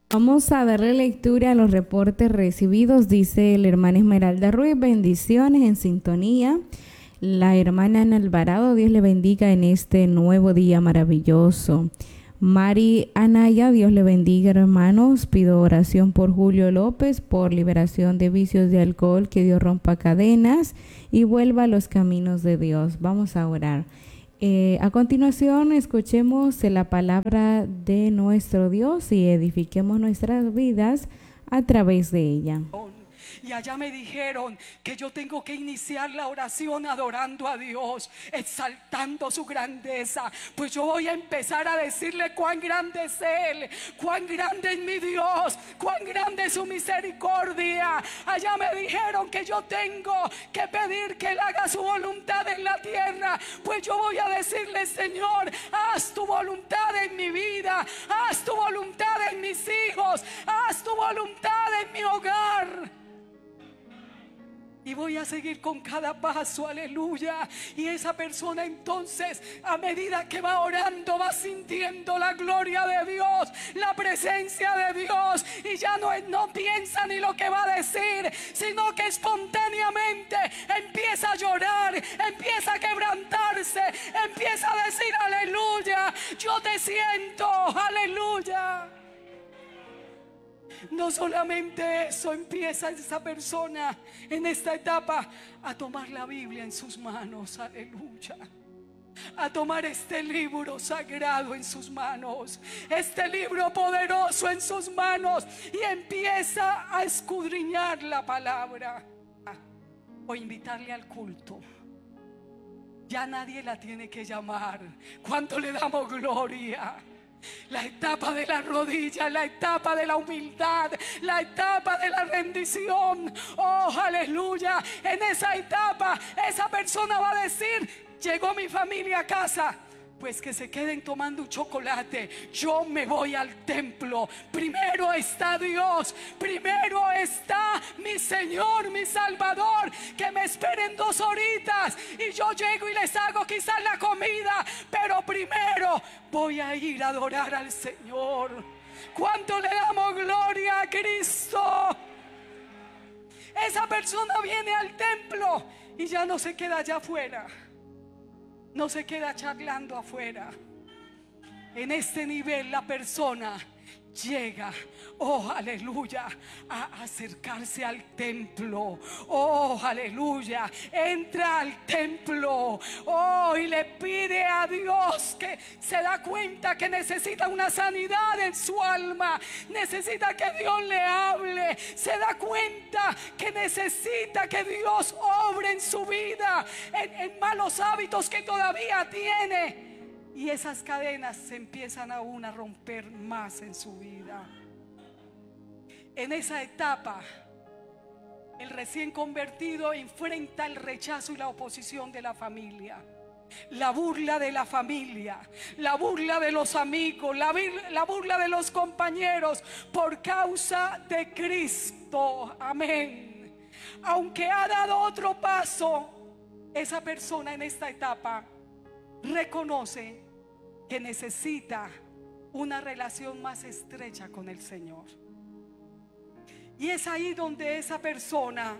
Vamos a darle lectura a los reportes recibidos, dice la hermana Esmeralda Ruiz, bendiciones en sintonía. La hermana Ana Alvarado, Dios le bendiga en este nuevo día maravilloso. Mari Anaya, Dios le bendiga, hermanos. Pido oración por Julio López, por liberación de vicios de alcohol, que Dios rompa cadenas y vuelva a los caminos de Dios. Vamos a orar. A continuación, escuchemos la palabra de nuestro Dios y edifiquemos nuestras vidas a través de ella. Y allá me dijeron que yo tengo que iniciar la oración adorando a Dios, exaltando su grandeza. Pues yo voy a empezar a decirle cuán grande es Él, cuán grande es mi Dios, cuán grande es su misericordia. Allá me dijeron que yo tengo que pedir que Él haga su voluntad en la tierra. Pues yo voy a decirle: Señor, haz tu voluntad en mi vida, haz tu voluntad en mis hijos, haz tu voluntad en mi hogar. Y voy a seguir con cada paso, aleluya. Y esa persona entonces, a medida que va orando, va sintiendo la gloria de Dios, la presencia de Dios. Y ya no piensa ni lo que va a decir, sino que espontáneamente empieza a llorar, empieza a quebrantarse, empieza a decir: aleluya, yo te siento, aleluya. No solamente eso, empieza esa persona en esta etapa a tomar la Biblia en sus manos, aleluya, a tomar este libro sagrado en sus manos, este libro poderoso en sus manos, y empieza a escudriñar la palabra o invitarle al culto. Ya nadie la tiene que llamar. ¿Cuánto le damos gloria? La etapa de la rodilla, la etapa de la humildad, la etapa de la rendición. Oh, aleluya. En esa etapa, esa persona va a decir: llegó mi familia a casa, pues que se queden tomando un chocolate. Yo me voy al templo. Primero está Dios, primero está mi Señor, mi Salvador, que me esperen 2 horitas y yo llego y les hago quizás la comida, pero primero voy a ir a adorar al Señor. ¿Cuánto le damos gloria a Cristo? Esa persona viene al templo y ya no se queda allá afuera, no se queda charlando afuera. En este nivel la persona llega, oh aleluya, a acercarse al templo. Oh aleluya, entra al templo, oh, y le pide a Dios, que se da cuenta que necesita una sanidad en su alma, necesita que Dios le hable, se da cuenta que necesita que Dios obre en su vida, en malos hábitos que todavía tiene. Y esas cadenas se empiezan aún a romper más en su vida. En esa etapa, el recién convertido enfrenta el rechazo y la oposición de la familia, la burla de la familia, la burla de los amigos, la burla de los compañeros, por causa de Cristo. Amén. Aunque ha dado otro paso, esa persona en esta etapa reconoce que necesita una relación más estrecha con el Señor. Y es ahí donde esa persona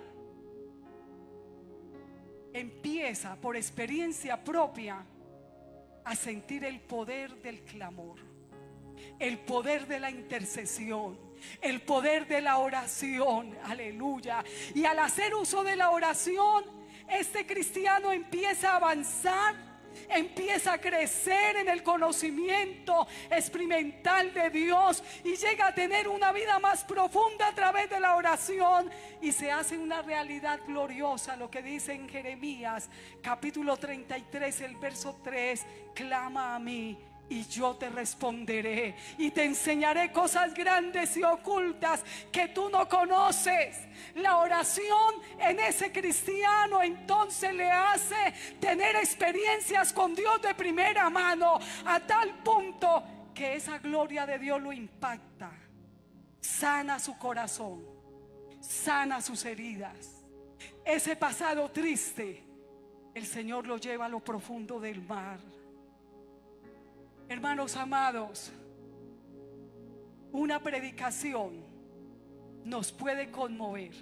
empieza, por experiencia propia, a sentir el poder del clamor, el poder de la intercesión, el poder de la oración. Aleluya. Y al hacer uso de la oración, este cristiano empieza a avanzar, empieza a crecer en el conocimiento experimental de Dios y llega a tener una vida más profunda a través de la oración, y se hace una realidad gloriosa lo que dice en Jeremías capítulo 33, el verso 3: clama a mí y yo te responderé y te enseñaré cosas grandes y ocultas que tú no conoces. La oración en ese cristiano entonces le hace tener experiencias con Dios de primera mano, a tal punto que esa gloria de Dios lo impacta, sana su corazón, sana sus heridas. Ese pasado triste, el Señor lo lleva a lo profundo del mar. Hermanos amados, una predicación nos puede conmover,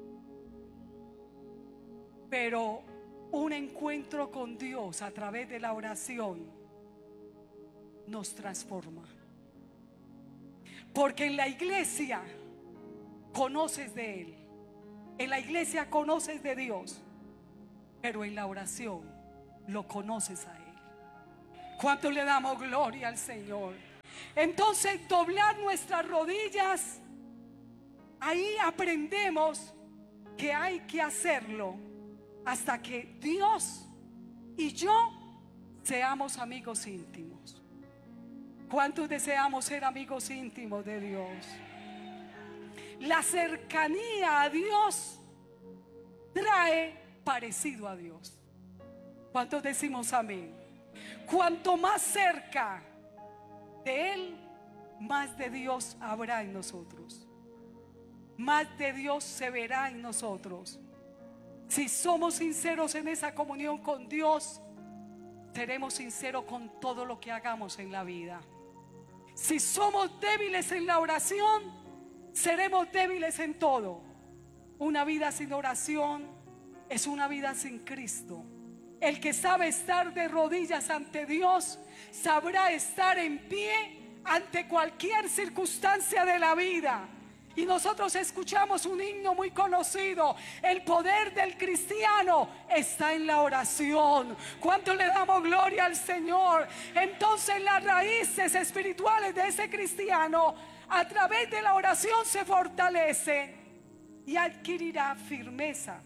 pero un encuentro con Dios a través de la oración nos transforma. Porque en la iglesia conoces de Él, en la iglesia conoces de Dios, pero en la oración lo conoces a Él. ¿Cuánto le damos gloria al Señor? Entonces, doblar nuestras rodillas, ahí aprendemos que hay que hacerlo hasta que Dios y yo seamos amigos íntimos. ¿Cuántos deseamos ser amigos íntimos de Dios? La cercanía a Dios trae parecido a Dios. ¿Cuántos decimos amén? Cuanto más cerca de Él, más de Dios habrá en nosotros, más de Dios se verá en nosotros. Si somos sinceros en esa comunión con Dios, seremos sinceros con todo lo que hagamos en la vida. Si somos débiles en la oración, seremos débiles en todo. Una vida sin oración es una vida sin Cristo. El que sabe estar de rodillas ante Dios, sabrá estar en pie ante cualquier circunstancia de la vida. Y nosotros escuchamos un himno muy conocido: el poder del cristiano está en la oración. ¿Cuánto le damos gloria al Señor? Entonces las raíces espirituales de ese cristiano a través de la oración se fortalecen y adquirirá firmeza.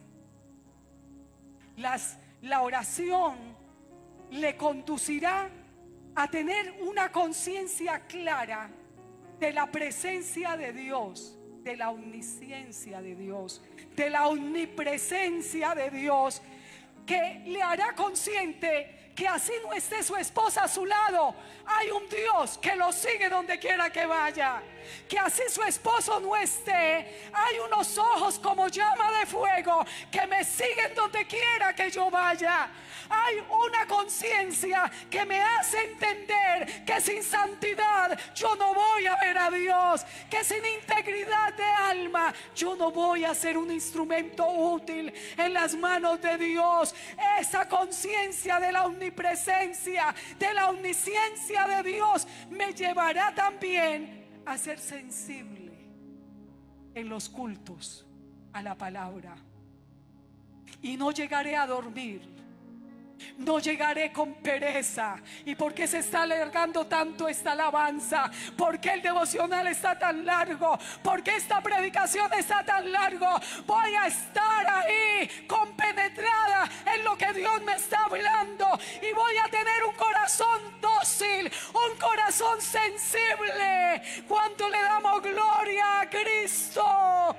La oración le conducirá a tener una conciencia clara de la presencia de Dios, de la omnisciencia de Dios, de la omnipresencia de Dios, que le hará consciente que así no esté su esposa a su lado, hay un Dios que lo sigue donde quiera que vaya. Que así su esposo no esté, hay unos ojos como llama de fuego que me siguen donde quiera que yo vaya. Hay una conciencia que me hace entender que sin santidad yo no voy a ver a Dios, que sin integridad de alma yo no voy a ser un instrumento útil en las manos de Dios. Esa conciencia de la omnipresencia, de la omnisciencia de Dios, me llevará también a ser sensible en los cultos a la palabra. Y no llegaré a dormir, no llegaré con pereza. ¿Y por qué se está alargando tanto esta alabanza? ¿Por qué el devocional está tan largo? ¿Por qué esta predicación está tan largo? Voy a estar ahí compenetrada en lo que Dios me está hablando, y voy a tener un corazón dócil, un corazón sensible. ¿Cuánto le damos gloria a Cristo?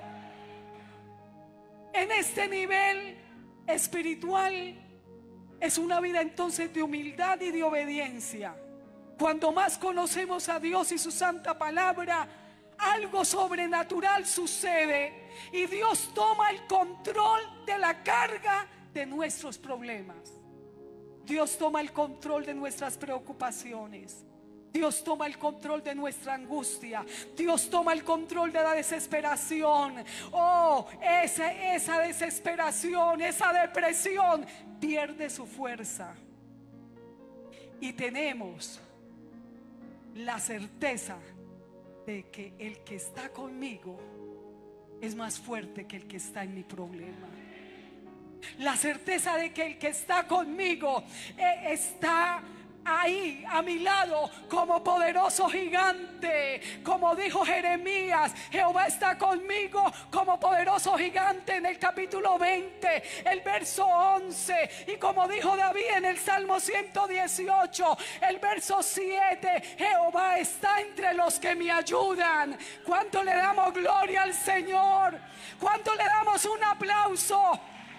En este nivel espiritual es una vida entonces de humildad y de obediencia. Cuando más conocemos a Dios y su santa palabra, algo sobrenatural sucede y Dios toma el control de la carga de nuestros problemas. Dios toma el control de nuestras preocupaciones. Dios toma el control de nuestra angustia. Dios toma el control de la desesperación. Oh, esa desesperación, esa depresión pierde su fuerza. Y tenemos la certeza de que el que está conmigo es más fuerte que el que está en mi problema. La certeza de que el que está conmigo está ahí a mi lado como poderoso gigante. Como dijo Jeremías, Jehová está conmigo como poderoso gigante en el capítulo 20, el verso 11. Y como dijo David en el Salmo 118, el verso 7, Jehová está entre los que me ayudan. ¿Cuánto le damos gloria al Señor? ¿Cuánto le damos un aplauso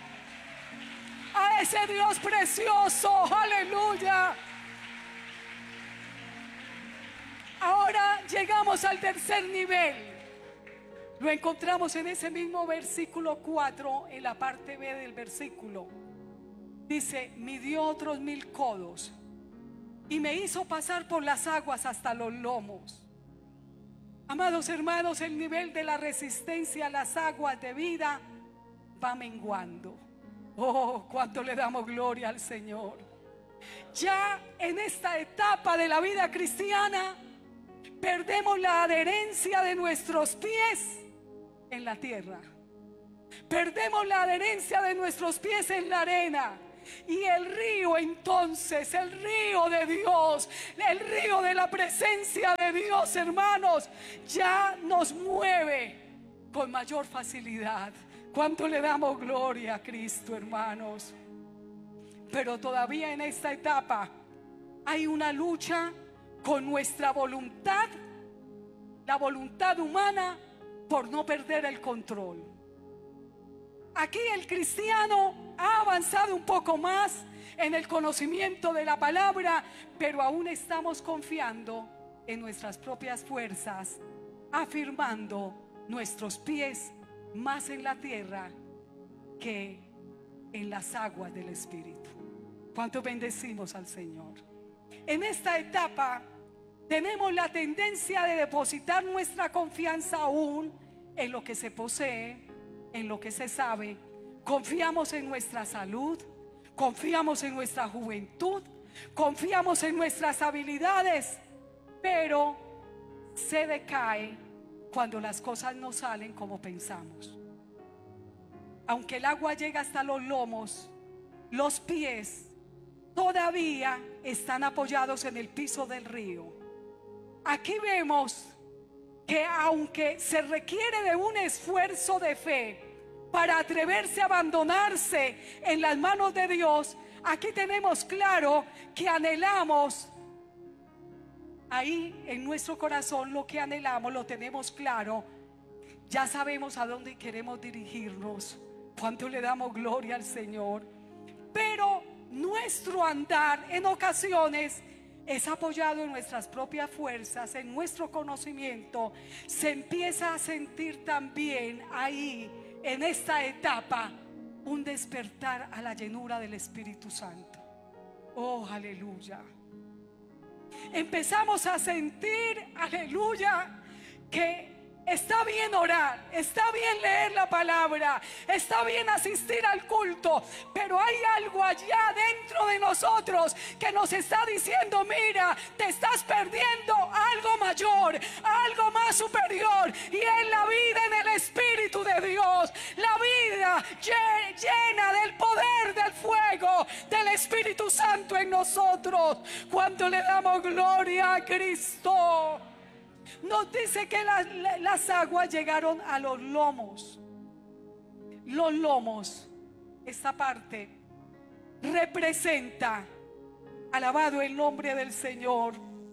a ese Dios precioso? Aleluya. Ahora llegamos al tercer nivel. Lo encontramos en ese mismo versículo 4, en la parte B del versículo. Dice: midió otros 1000 codos y me hizo pasar por las aguas hasta los lomos. Amados hermanos, el nivel de la resistencia a las aguas de vida va menguando. Oh, cuánto le damos gloria al Señor. Ya en esta etapa de la vida cristiana perdemos la adherencia de nuestros pies en la tierra. Perdemos la adherencia de nuestros pies en la arena. Y el río entonces, el río de Dios, el río de la presencia de Dios, hermanos, ya nos mueve con mayor facilidad. ¿Cuánto le damos gloria a Cristo, hermanos? Pero todavía en esta etapa hay una lucha con nuestra voluntad, la voluntad humana, por no perder el control. Aquí el cristiano ha avanzado un poco más en el conocimiento de la palabra, pero aún estamos confiando en nuestras propias fuerzas, afirmando nuestros pies más en la tierra que en las aguas del Espíritu. ¿Cuánto bendecimos al Señor? En esta etapa tenemos la tendencia de depositar nuestra confianza aún en lo que se posee, en lo que se sabe. Confiamos en nuestra salud, confiamos en nuestra juventud, confiamos en nuestras habilidades, pero se decae cuando las cosas no salen como pensamos. Aunque el agua llega hasta los lomos, los pies todavía están apoyados en el piso del río. Aquí vemos que aunque se requiere de un esfuerzo de fe para atreverse a abandonarse en las manos de Dios, aquí tenemos claro que anhelamos, ahí en nuestro corazón lo que anhelamos lo tenemos claro. Ya sabemos a dónde queremos dirigirnos. Cuánto le damos gloria al Señor. Pero nuestro andar en ocasiones es apoyado en nuestras propias fuerzas, en nuestro conocimiento. Se empieza a sentir también ahí, en esta etapa, un despertar a la llenura del Espíritu Santo. Oh, aleluya. Empezamos a sentir, aleluya, que está bien orar, está bien leer la palabra, está bien asistir al culto, pero hay algo allá dentro de nosotros que nos está diciendo: mira, te estás perdiendo algo mayor, algo más superior, y es la vida en el Espíritu de Dios, la vida llena del poder del fuego del Espíritu Santo en nosotros. Cuando le damos gloria a Cristo. Nos dice que las aguas llegaron a los lomos. Los lomos, esta parte representa, alabado el nombre del Señor,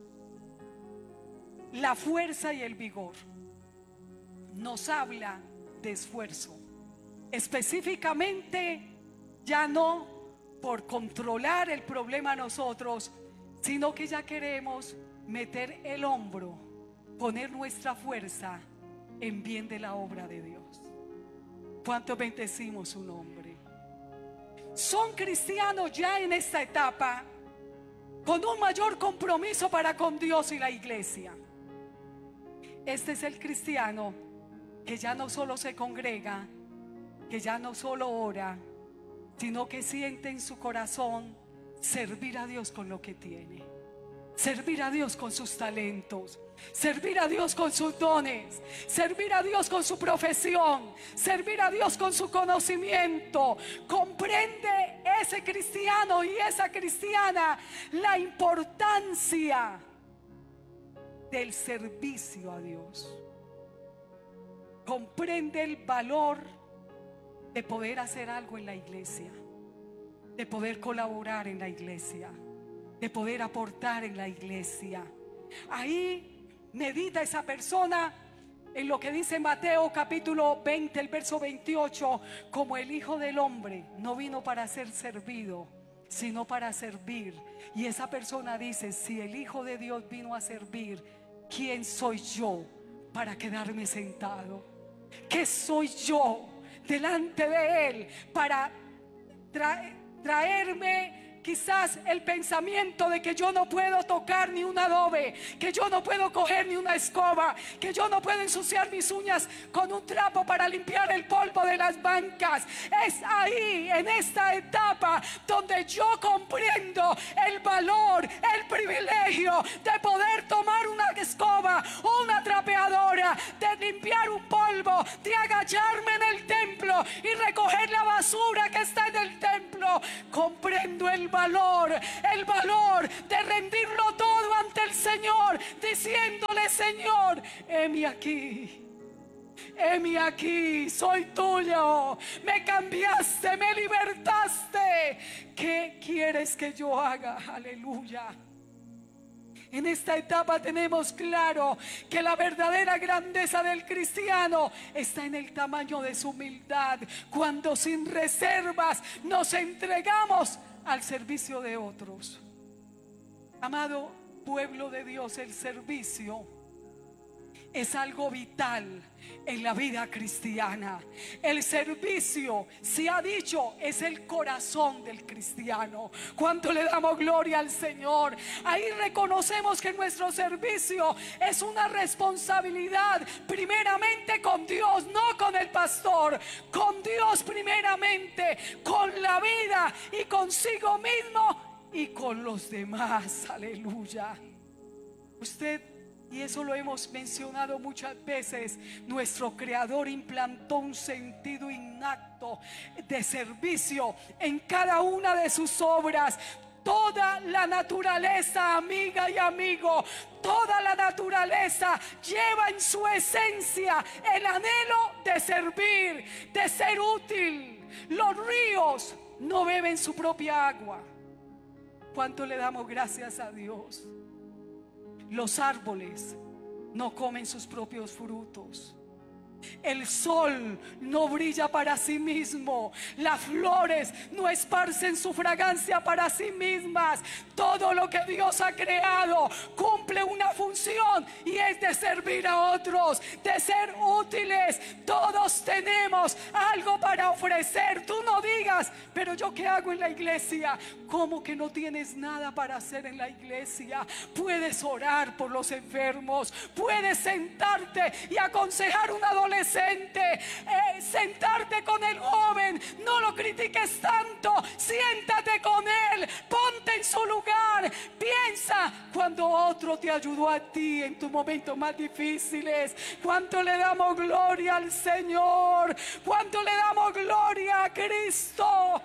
la fuerza y el vigor. Nos habla de esfuerzo, específicamente ya no por controlar el problema nosotros, sino que ya queremos meter el hombro, poner nuestra fuerza en bien de la obra de Dios. ¿Cuánto bendecimos su nombre? Son cristianos ya en esta etapa con un mayor compromiso para con Dios y la iglesia. Este es el cristiano que ya no solo se congrega, que ya no solo ora, sino que siente en su corazón servir a Dios con lo que tiene, servir a Dios con sus talentos, servir a Dios con sus dones, servir a Dios con su profesión, servir a Dios con su conocimiento. Comprende ese cristiano y esa cristiana la importancia del servicio a Dios. Comprende el valor de poder hacer algo en la iglesia, de poder colaborar en la iglesia, de poder aportar en la iglesia. Ahí medita esa persona en lo que dice Mateo capítulo 20, el verso 28, como el Hijo del Hombre no vino para ser servido, sino para servir. Y esa persona dice: si el Hijo de Dios vino a servir, ¿quién soy yo para quedarme sentado? ¿Qué soy yo delante de Él para traerme quizás el pensamiento de que yo no puedo tocar ni un adobe, que yo no puedo coger ni una escoba, que yo no puedo ensuciar mis uñas con un trapo para limpiar el polvo de las bancas. Es ahí, en esta etapa, donde yo comprendo el valor, el privilegio de poder tomar una escoba o una trapeadora, de limpiar un polvo, de agacharme en el templo y recoger la basura que está en el templo. Comprendo el valor de rendirlo todo ante el Señor, diciéndole: Señor, heme aquí, soy tuyo, me cambiaste, me libertaste. ¿Qué quieres que yo haga? Aleluya. En esta etapa tenemos claro que la verdadera grandeza del cristiano está en el tamaño de su humildad, cuando sin reservas nos entregamos al servicio de otros. Amado pueblo de Dios, el servicio es algo vital en la vida cristiana. El servicio, se ha dicho, es el corazón del cristiano. Cuando le damos gloria al Señor, ahí reconocemos que nuestro servicio es una responsabilidad primeramente con Dios, no con el pastor, con Dios primeramente, con la vida y consigo mismo y con los demás. Aleluya. Usted, y eso lo hemos mencionado muchas veces, nuestro Creador implantó un sentido innato de servicio en cada una de sus obras. Toda la naturaleza, amiga y amigo, toda la naturaleza lleva en su esencia el anhelo de servir, de ser útil. Los ríos no beben su propia agua. ¿Cuánto le damos gracias a Dios? Los árboles no comen sus propios frutos. El sol no brilla para sí mismo. Las flores no esparcen su fragancia para sí mismas. Todo lo que Dios ha creado cumple una función, y es de servir a otros, de ser útiles. Todos tenemos algo para ofrecer. Tú no digas: pero yo qué hago en la iglesia. ¿Cómo que no tienes nada para hacer en la iglesia? Puedes orar por los enfermos, puedes sentarte y aconsejar a un adolescente, sentarte con el joven. No lo critiques tanto, siéntate con él, ponte en su lugar. Piensa cuando otro te ayudó a ti en tus momentos más difíciles. Cuánto le damos gloria al Señor, cuánto le damos gloria a Cristo.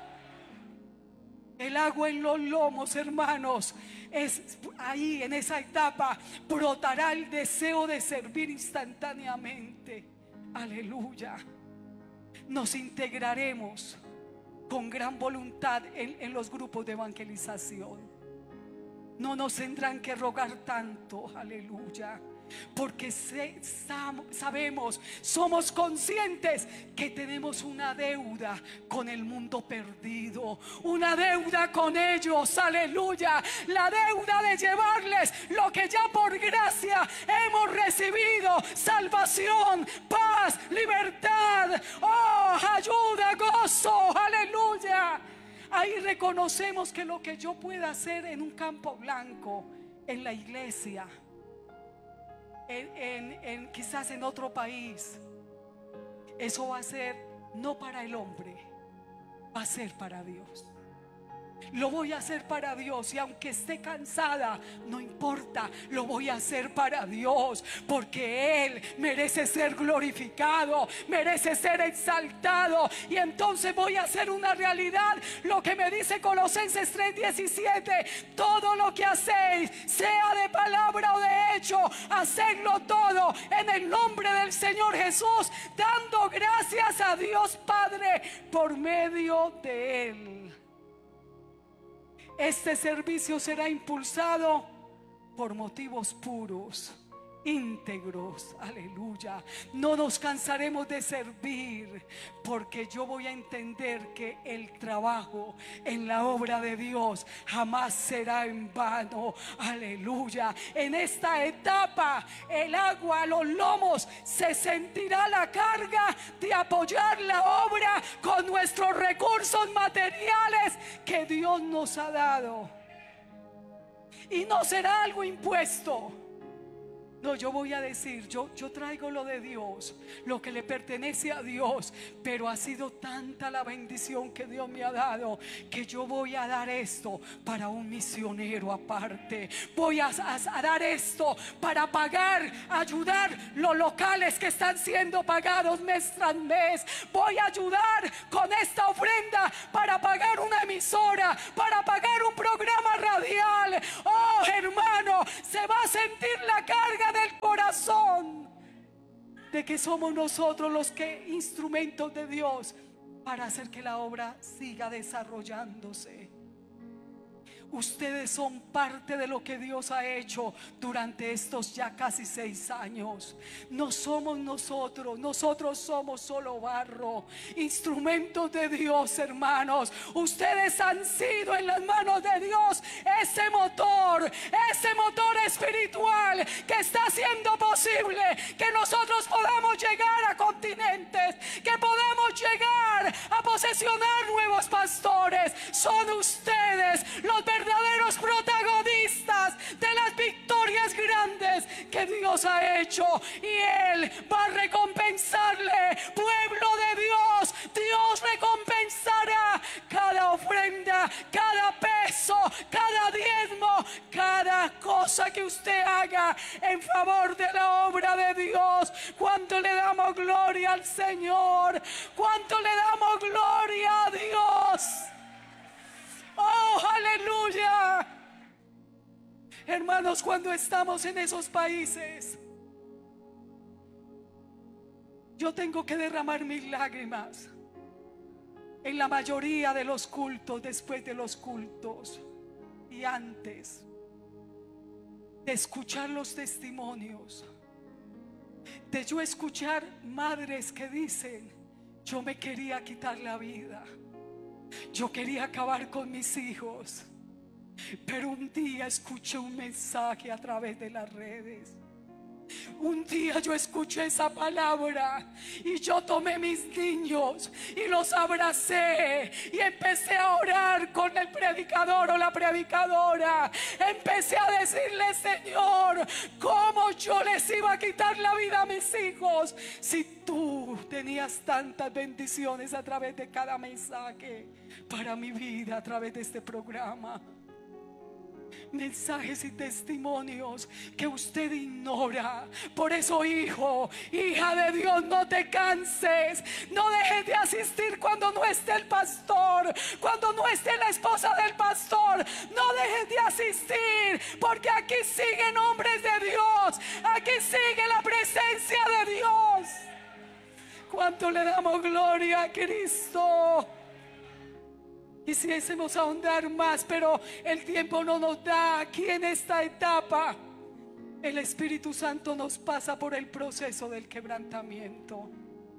El agua en los lomos, hermanos, es ahí, en esa etapa brotará el deseo de servir instantáneamente. Aleluya. Nos integraremos con gran voluntad en los grupos de evangelización. No nos tendrán que rogar tanto. Aleluya. Porque sabemos, somos conscientes que tenemos una deuda con el mundo perdido, una deuda con ellos. Aleluya. La deuda de llevarles lo que ya por gracia hemos recibido: salvación, paz, libertad, ayuda, gozo. Aleluya. Ahí reconocemos que lo que yo pueda hacer en un campo blanco, en la iglesia, quizás en otro país, eso va a ser no para el hombre, va a ser para Dios. Lo voy a hacer para Dios, y aunque esté cansada, no importa, lo voy a hacer para Dios, porque Él merece ser glorificado, merece ser exaltado. Y entonces voy a hacer una realidad lo que me dice Colosenses 3:17: todo lo que hacéis, sea de palabra o de hecho, hacedlo todo en el nombre del Señor Jesús, dando gracias a Dios Padre por medio de Él. Este servicio será impulsado por motivos puros íntegros, aleluya. No nos cansaremos de servir, porque yo voy a entender que el trabajo en la obra de Dios jamás será en vano, aleluya. En esta etapa el agua a los lomos se sentirá la carga de apoyar la obra con nuestros recursos materiales que Dios nos ha dado, y no será algo impuesto. No, yo voy a decir, yo traigo lo de Dios, lo que le pertenece a Dios, pero ha sido tanta la bendición que Dios me ha dado, que yo voy a dar esto para un misionero aparte. Voy a dar esto para pagar, ayudar los locales que están siendo pagados mes tras mes. Voy a ayudar con esta ofrenda para pagar una emisora, para pagar un programa radial. Oh, hermano, se va a sentir la carga del corazón de que somos nosotros los que instrumentos de Dios para hacer que la obra siga desarrollándose. Ustedes son parte de lo que Dios ha hecho durante estos ya casi 6 años. No somos nosotros, nosotros somos solo barro, instrumentos de Dios, hermanos. Ustedes han sido en las manos de Dios ese motor espiritual que está haciendo posible que nosotros podamos llegar a continentes, que podamos llegar a posesionar nuevos pastores. Son ustedes los verdaderos protagonistas de las victorias grandes que Dios ha hecho, y Él va a recompensarle. Pueblo de Dios, Dios recompensará cada ofrenda, cada peso, cada diezmo, cada cosa que usted haga en favor de la obra de Dios. ¿Cuánto le damos gloria al Señor? ¿Cuánto le damos gloria a Dios? ¡Oh, aleluya! Hermanos, cuando estamos en esos países, yo tengo que derramar mis lágrimas en la mayoría de los cultos, después de los cultos y antes, de escuchar los testimonios, de yo escuchar madres que dicen: yo me quería quitar la vida, yo quería acabar con mis hijos, pero un día escuché un mensaje a través de las redes. Un día yo escuché esa palabra y yo tomé mis niños y los abracé y empecé a orar con el predicador o la predicadora. Empecé a decirle: Señor, ¿cómo yo les iba a quitar la vida a mis hijos si tú tenías tantas bendiciones a través de cada mensaje para mi vida, a través de este programa? Mensajes y testimonios que usted ignora. Por eso, hijo, hija de Dios, no te canses. No dejes de asistir cuando no esté el pastor, cuando no esté la esposa del pastor. No dejes de asistir, porque aquí siguen hombres de Dios, aquí sigue la presencia de Dios. ¿Cuánto le damos gloria a Cristo? Quisiésemos ahondar más, pero el tiempo no nos da. Aquí en esta etapa el Espíritu Santo nos pasa por el proceso del quebrantamiento.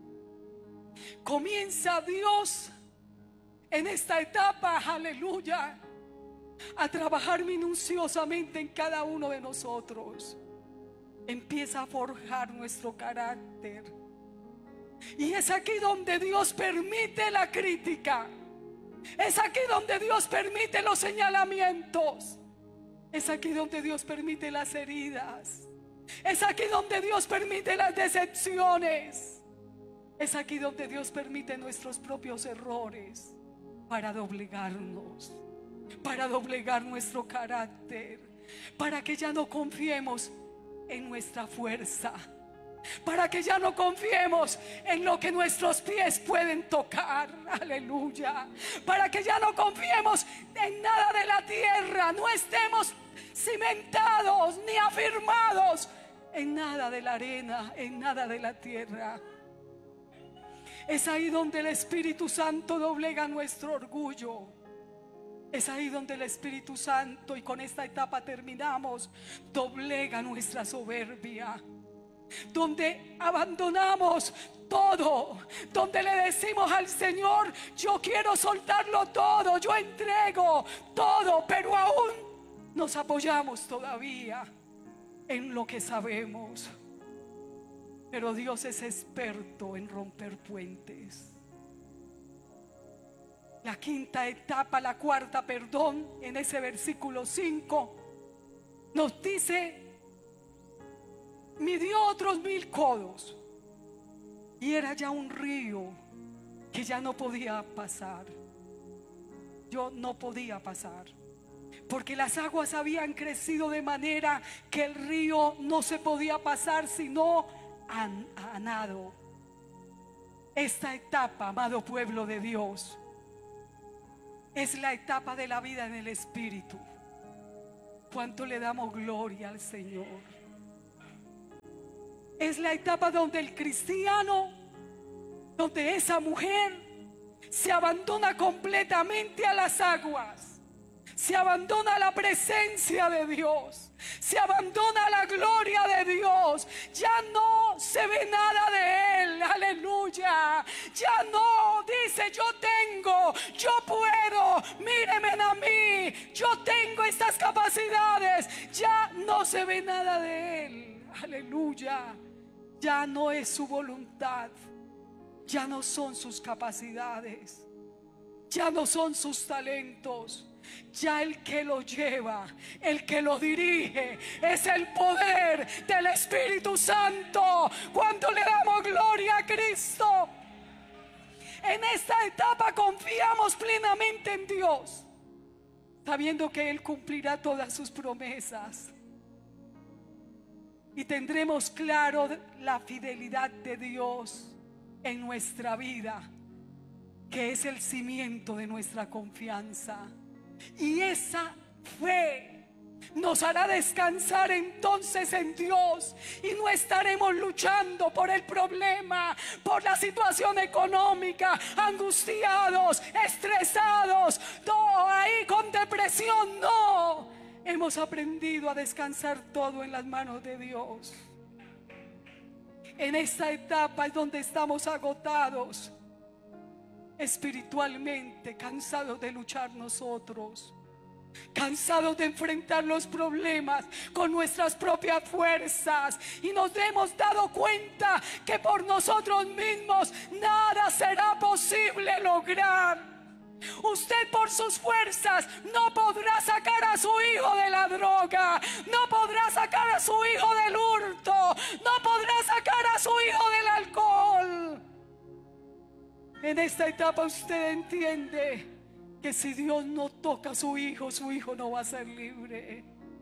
Comienza Dios en esta etapa, aleluya, a trabajar minuciosamente en cada uno de nosotros. Empieza a forjar nuestro carácter, y es aquí donde Dios permite la crítica. Es aquí donde Dios permite los señalamientos. Es aquí donde Dios permite las heridas. Es aquí donde Dios permite las decepciones. Es aquí donde Dios permite nuestros propios errores para doblegarnos, para doblegar nuestro carácter, para que ya no confiemos en nuestra fuerza, para que ya no confiemos en lo que nuestros pies pueden tocar, aleluya, para que ya no confiemos en nada de la tierra, no estemos cimentados ni afirmados en nada de la arena, en nada de la tierra. Es ahí donde el Espíritu Santo doblega nuestro orgullo. Es ahí donde el Espíritu Santo, y con esta etapa terminamos, doblega nuestra soberbia, donde abandonamos todo, donde le decimos al Señor: yo quiero soltarlo todo, yo entrego todo, pero aún nos apoyamos todavía en lo que sabemos. Pero Dios es experto en romper puentes. La quinta etapa, la cuarta, perdón, en ese versículo 5 nos dice: midió otros 1000 codos, y era ya un río que ya no podía pasar. Yo no podía pasar, porque las aguas habían crecido de manera que el río no se podía pasar sino a nado. Esta etapa, amado pueblo de Dios, es la etapa de la vida en el Espíritu. ¿Cuánto le damos gloria al Señor? Es la etapa donde el cristiano, donde esa mujer se abandona completamente a las aguas, se abandona a la presencia de Dios, se abandona a la gloria de Dios. Ya no se ve nada de Él, aleluya. Ya no dice: yo tengo, yo puedo, mírenme a mí, yo tengo estas capacidades. Ya no se ve nada de Él, aleluya. Ya no es su voluntad, ya no son sus capacidades, ya no son sus talentos. Ya el que lo lleva, el que lo dirige, es el poder del Espíritu Santo. Cuando le damos gloria a Cristo, en esta etapa confiamos plenamente en Dios, sabiendo que Él cumplirá todas sus promesas, y tendremos claro la fidelidad de Dios en nuestra vida, que es el cimiento de nuestra confianza. Y esa fe nos hará descansar entonces en Dios, y no estaremos luchando por el problema, por la situación económica, angustiados, estresados, no, ahí con depresión. No, hemos aprendido a descansar todo en las manos de Dios. En esta etapa es donde estamos agotados espiritualmente, cansados de luchar nosotros, cansados de enfrentar los problemas con nuestras propias fuerzas, y nos hemos dado cuenta que por nosotros mismos nada será posible lograr. Usted por sus fuerzas no podrá sacar a su hijo de la droga, no podrá sacar a su hijo del hurto, no podrá sacar a su hijo del alcohol. En esta etapa usted entiende que si Dios no toca a su hijo no va a ser libre.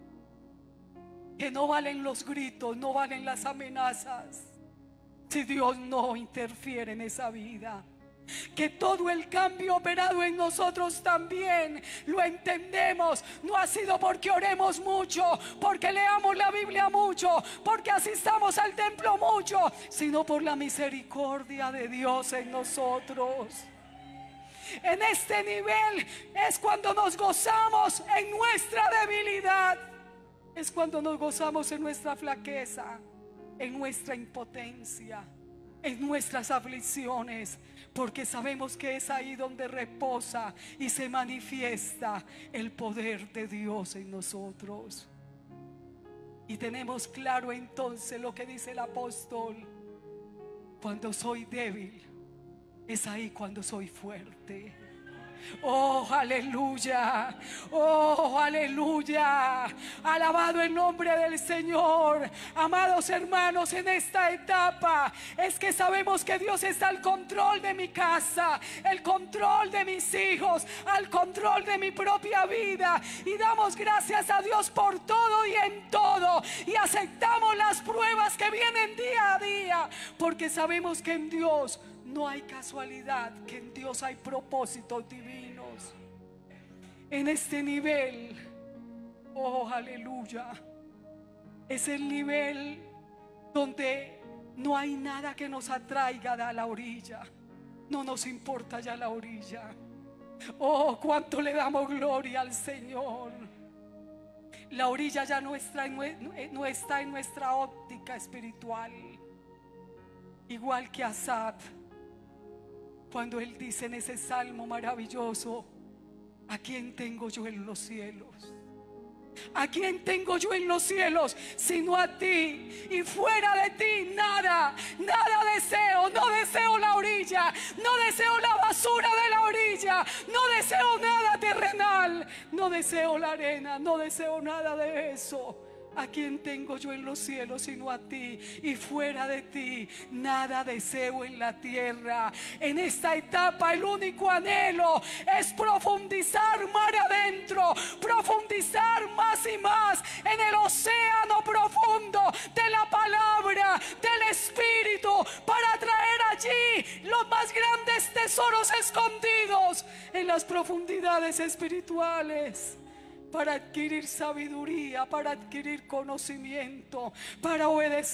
Que no valen los gritos, no valen las amenazas, si Dios no interfiere en esa vida. Que todo el cambio operado en nosotros también lo entendemos. No ha sido porque oremos mucho, porque leamos la Biblia mucho, porque asistamos al templo mucho, sino por la misericordia de Dios en nosotros. En este nivel es cuando nos gozamos en nuestra debilidad, es cuando nos gozamos en nuestra flaqueza, en nuestra impotencia, en nuestras aflicciones, porque sabemos que es ahí donde reposa y se manifiesta el poder de Dios en nosotros. Y tenemos claro entonces lo que dice el apóstol: cuando soy débil, es ahí cuando soy fuerte. Oh, aleluya, oh, aleluya. Alabado el nombre del Señor. Amados hermanos, en esta etapa es que sabemos que Dios está al control de mi casa, el control de mis hijos, al control de mi propia vida, y damos gracias a Dios por todo y en todo, y aceptamos las pruebas que vienen día a día, porque sabemos que en Dios no hay casualidad, que en Dios hay propósitos divinos. En este nivel, oh, aleluya, es el nivel donde no hay nada que nos atraiga a la orilla. No nos importa ya la orilla. Oh, cuánto le damos gloria al Señor. La orilla ya no está en nuestra óptica espiritual. Igual que Asaf, cuando él dice en ese salmo maravilloso: ¿a quién tengo yo en los cielos? ¿A quién tengo yo en los cielos sino a ti? Y fuera de ti nada deseo. No deseo la orilla, no deseo la basura de la orilla, no deseo nada terrenal, no deseo la arena, no deseo nada de eso. ¿A quién tengo yo en los cielos sino a ti? Y fuera de ti nada deseo en la tierra. En esta etapa el único anhelo es profundizar mar adentro, profundizar más y más en el océano profundo de la palabra, del Espíritu, para traer allí los más grandes tesoros escondidos en las profundidades espirituales, para adquirir sabiduría, para adquirir conocimiento, para obedecer